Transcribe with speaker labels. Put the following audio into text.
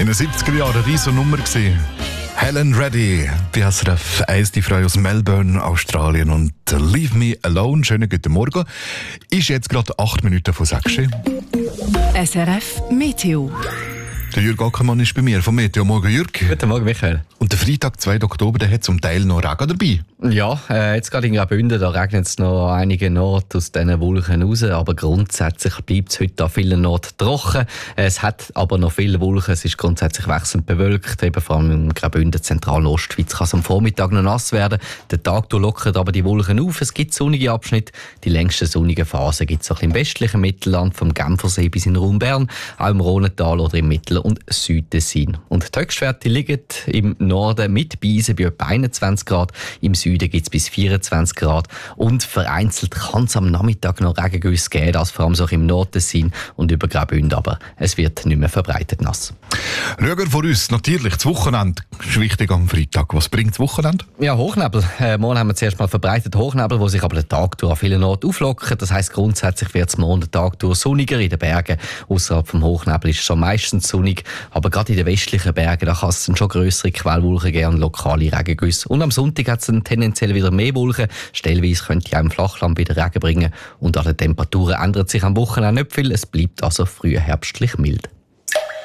Speaker 1: In den 70er Jahren eine riesige Nummer gewesen. Helen Reddy, bei SRF 1, die Frau aus Melbourne, Australien, und Leave Me Alone. Schönen guten Morgen. Ist jetzt gerade 8 Minuten vor 6.
Speaker 2: SRF Meteo.
Speaker 1: Der Jürg Ackermann ist bei mir vom Meteo. Morgen, Jürg.
Speaker 3: Guten Morgen, Michael.
Speaker 1: Und der Freitag, 2. Oktober, der hat zum Teil noch Regen dabei.
Speaker 3: Ja, jetzt gerade in Graubünden, da regnet es noch einige Orte aus diesen Wolken raus, aber grundsätzlich bleibt es heute an vielen Orten trocken. Es hat aber noch viele Wolken, es ist grundsätzlich wechselnd bewölkt, eben vor allem in Graubünden, Zentral- und Ostschweiz kann es am Vormittag noch nass werden. Den Tag lockert aber die Wolken auf, es gibt sonnige Abschnitte. Die längsten sonnigen Phasen gibt es auch im westlichen Mittelland, vom Genfersee bis in den Raum Bern, auch im Rhonental oder im Mittel- und Südtessin. Und die Höchstwerte liegen im Norden mit Beisen bei etwa 21 Grad, im Süden gibt es bis 24 Grad und vereinzelt kann es am Nachmittag noch Regengüsse geben, das vor allem so im Nordtessin und über Graubünden, aber es wird nicht mehr verbreitet nass.
Speaker 1: Schauen vor uns natürlich das Wochenende. Das ist wichtig am Freitag. Was bringt das Wochenende?
Speaker 3: Ja, Hochnebel. Morgen haben wir zuerst mal verbreitet Hochnebel, wo sich aber den Tag durch an vielen Orten auflockern. Das heisst, grundsätzlich wird es morgen den Tag durch sonniger in den Bergen. Außerhalb vom Hochnebel ist es schon meistens sonnig, aber gerade in den westlichen Bergen, da kann es dann schon grössere Quellwolken geben und lokale Regengüsse. Und am Sonntag hat es dann tendenziell wieder mehr Wolken. Stellweise könnte ja im Flachland wieder Regen bringen. Und an den Temperaturen ändert sich am Wochenende nicht viel. Es bleibt also früh herbstlich mild.